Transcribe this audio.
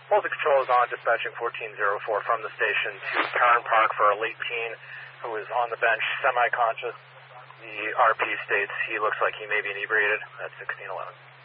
Multi Control is on, dispatching 1404 from the station to Karen Park for a late teen who is on the bench, semi-conscious. The RP states he looks like he may be inebriated at 1611.